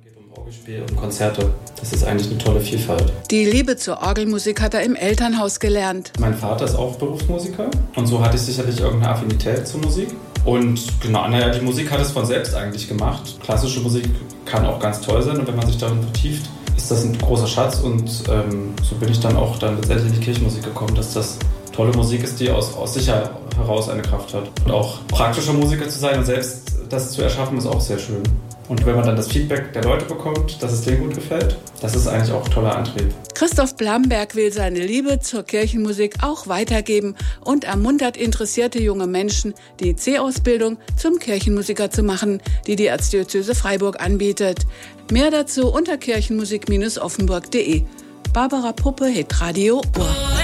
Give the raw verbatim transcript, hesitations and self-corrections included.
geht um Orgelspiel und Konzerte. Das ist eigentlich eine tolle Vielfalt. Die Liebe zur Orgelmusik hat er im Elternhaus gelernt. Mein Vater ist auch Berufsmusiker und so hatte ich sicherlich irgendeine Affinität zur Musik. Und genau, naja, die Musik hat es von selbst eigentlich gemacht. Klassische Musik kann auch ganz toll sein und wenn man sich darin vertieft, ist das ein großer Schatz und ähm, so bin ich dann auch dann letztendlich in die Kirchenmusik gekommen, dass das tolle Musik ist, die aus, aus sich heraus eine Kraft hat. Und auch praktischer Musiker zu sein und selbst das zu erschaffen, ist auch sehr schön. Und wenn man dann das Feedback der Leute bekommt, dass es denen gut gefällt, das ist eigentlich auch ein toller Antrieb. Christoph Blamberg will seine Liebe zur Kirchenmusik auch weitergeben und ermuntert interessierte junge Menschen, die C-Ausbildung zum Kirchenmusiker zu machen, die die Erzdiözese Freiburg anbietet. Mehr dazu unter kirchenmusik Bindestrich offenburg punkt de. Barbara Puppe, Hitradio Ohr.